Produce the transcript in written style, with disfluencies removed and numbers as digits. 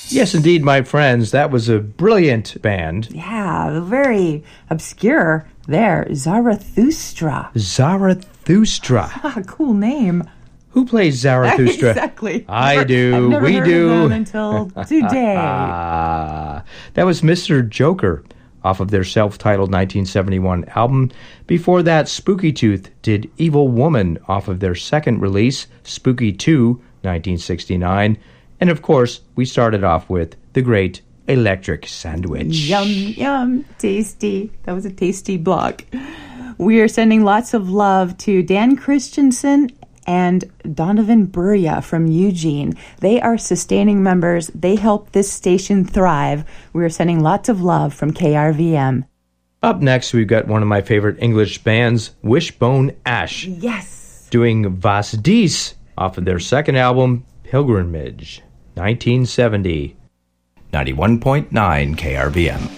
Yes, indeed, my friends. That was a brilliant band. Yeah, very obscure there. Zarathustra. Zarathustra. Cool name. Who plays Zarathustra? Exactly. I do. I've never We heard do. of them until today. That was Mr. Joker off of their self-titled 1971 album. Before that, Spooky Tooth did Evil Woman off of their second release, Spooky 2, 1969. And of course, we started off with the great Electric Sandwich. Yum, yum, tasty. That was a tasty block. We are sending lots of love to Dan Christensen and Donovan Buria from Eugene. They are sustaining members. They help this station thrive. We are sending lots of love from KRVM. Up next, we've got one of my favorite English bands, Wishbone Ash. Yes. Doing Was Dies off of their second album, Pilgrimage, 1970. 91.9 KRVM.